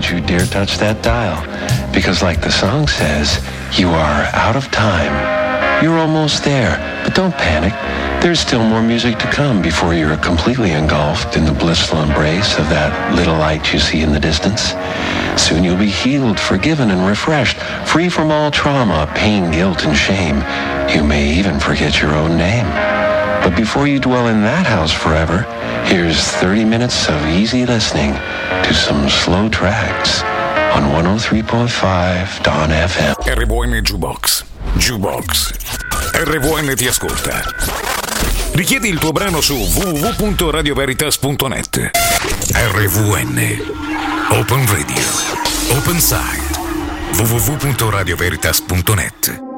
don't you dare touch that dial. Because like the song says, you are out of time. You're almost there, but don't panic. There's still more music to come before you're completely engulfed in the blissful embrace of that little light you see in the distance. Soon you'll be healed, forgiven, and refreshed, free from all trauma, pain, guilt, and shame. You may even forget your own name. But before you dwell in that house forever, here's 30 minutes of easy listening to some slow tracks on 103.5 Dawn FM. RVN Jukebox. Jukebox. RVN ti ascolta. Richiedi il tuo brano su www.radioveritas.net. RVN. Open Radio. Open Side. www.radioveritas.net.